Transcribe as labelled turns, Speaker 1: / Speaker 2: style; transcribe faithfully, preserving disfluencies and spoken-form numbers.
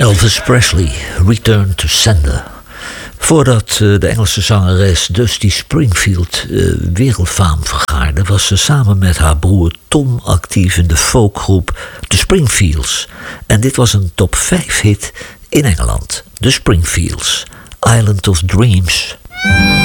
Speaker 1: Elvis Presley, Return to Sender. Voordat uh, de Engelse zangeres Dusty Springfield uh, wereldfaam vergaarde, was ze samen met haar broer Tom actief in de folkgroep The Springfields. En dit was een top vijf hit in Engeland. The Springfields, Island of Dreams.